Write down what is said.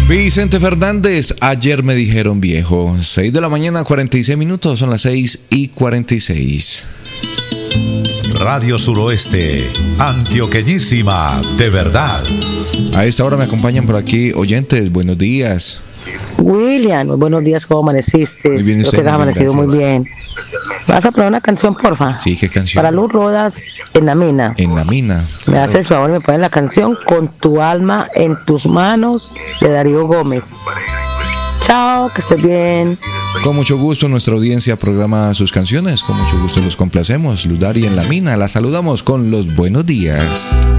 Vicente Fernández, ayer me dijeron viejo. 6 de la mañana, 46 minutos, son las 6:46. Radio Suroeste, antioqueñísima, de verdad. A esta hora me acompañan por aquí oyentes, buenos días. William, muy buenos días, ¿cómo amaneciste? Muy bien, Espero que has amanecido muy bien. ¿Vas a poner una canción, porfa? Sí, ¿qué canción? Para Luz Rodas, En la Mina. En la Mina. Me haces el favor, me pones la canción Con tu alma en tus manos, de Darío Gómez. Chao, que estés bien. Con mucho gusto nuestra audiencia programa sus canciones, con mucho gusto los complacemos. Luz Dari en la Mina, la saludamos con los buenos días.